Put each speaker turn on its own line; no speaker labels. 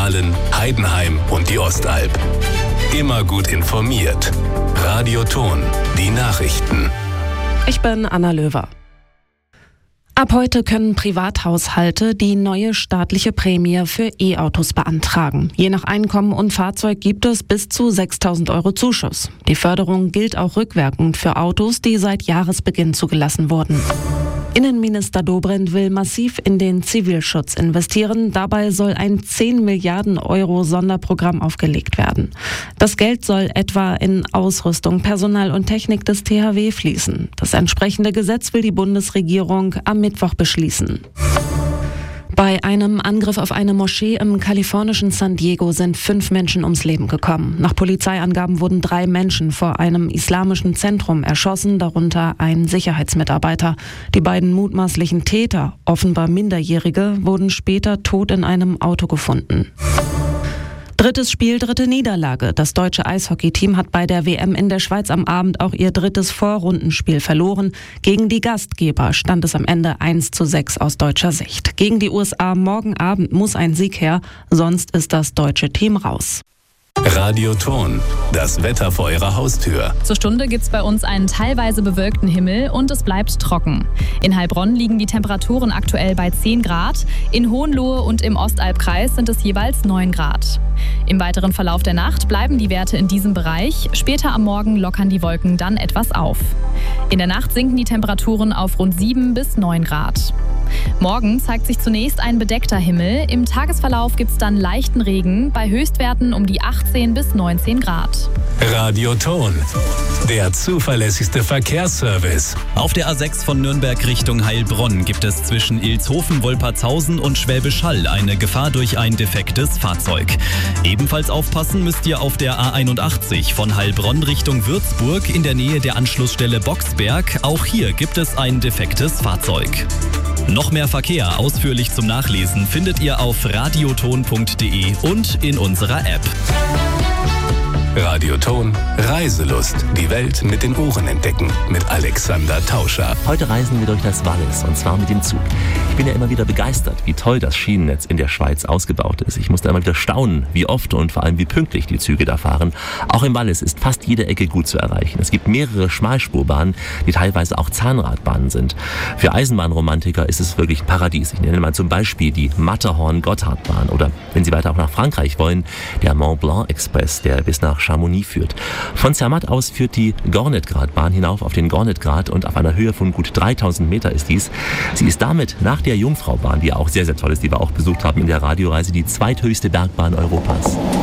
Aalen, Heidenheim und die Ostalb. Immer gut informiert. Radio Ton, die Nachrichten.
Ich bin Anna Löwer. Ab heute können Privathaushalte die neue staatliche Prämie für E-Autos beantragen. Je nach Einkommen und Fahrzeug gibt es bis zu 6.000 € Zuschuss. Die Förderung gilt auch rückwirkend für Autos, die seit Jahresbeginn zugelassen wurden. Innenminister Dobrindt will massiv in den Zivilschutz investieren. Dabei soll ein 10 Milliarden € Sonderprogramm aufgelegt werden. Das Geld soll etwa in Ausrüstung, Personal und Technik des THW fließen. Das entsprechende Gesetz will die Bundesregierung am Mittwoch beschließen. Bei einem Angriff auf eine Moschee im kalifornischen San Diego sind 5 Menschen ums Leben gekommen. Nach Polizeiangaben wurden 3 Menschen vor einem islamischen Zentrum erschossen, darunter ein Sicherheitsmitarbeiter. Die beiden mutmaßlichen Täter, offenbar Minderjährige, wurden später tot in einem Auto gefunden. Drittes Spiel, dritte Niederlage. Das deutsche Eishockeyteam hat bei der WM in der Schweiz am Abend auch ihr drittes Vorrundenspiel verloren. Gegen die Gastgeber stand es am Ende 1:6 aus deutscher Sicht. Gegen die USA morgen Abend muss ein Sieg her, sonst ist das deutsche Team raus.
Radio Ton, das Wetter vor Ihrer Haustür.
Zur Stunde gibt es bei uns einen teilweise bewölkten Himmel und es bleibt trocken. In Heilbronn liegen die Temperaturen aktuell bei 10 Grad. In Hohenlohe und im Ostalbkreis sind es jeweils 9 Grad. Im weiteren Verlauf der Nacht bleiben die Werte in diesem Bereich. Später am Morgen lockern die Wolken dann etwas auf. In der Nacht sinken die Temperaturen auf rund 7 bis 9 Grad. Morgen zeigt sich zunächst ein bedeckter Himmel. Im Tagesverlauf gibt es dann leichten Regen, bei Höchstwerten um die 18 bis 19 Grad.
Radio Ton, der zuverlässigste Verkehrsservice.
Auf der A6 von Nürnberg Richtung Heilbronn gibt es zwischen Ilshofen, Wolpertshausen und Schwäbisch Hall eine Gefahr durch ein defektes Fahrzeug. Ebenfalls aufpassen müsst ihr auf der A81 von Heilbronn Richtung Würzburg in der Nähe der Anschlussstelle Boxberg. Auch hier gibt es ein defektes Fahrzeug. Noch mehr Verkehr ausführlich zum Nachlesen findet ihr auf radioton.de und in unserer App.
Radio Ton, Reiselust. Die Welt mit den Ohren entdecken. Mit Alexander Tauscher.
Heute reisen wir durch das Wallis und zwar mit dem Zug. Ich bin ja immer wieder begeistert, wie toll das Schienennetz in der Schweiz ausgebaut ist. Ich musste immer wieder staunen, wie oft und vor allem wie pünktlich die Züge da fahren. Auch im Wallis ist fast jede Ecke gut zu erreichen. Es gibt mehrere Schmalspurbahnen, die teilweise auch Zahnradbahnen sind. Für Eisenbahnromantiker ist es wirklich ein Paradies. Ich nenne mal zum Beispiel die Matterhorn-Gotthardbahn oder, wenn Sie weiter auch nach Frankreich wollen, der Mont Blanc Express, der bis nach Chamonix führt. Von Zermatt aus führt die Gornetgratbahn hinauf auf den Gornetgrat und auf einer Höhe von gut 3000 Meter ist dies. Sie ist damit nach der Jungfraubahn, die auch sehr, sehr toll ist, die wir auch besucht haben in der Radioreise, die zweithöchste Bergbahn Europas.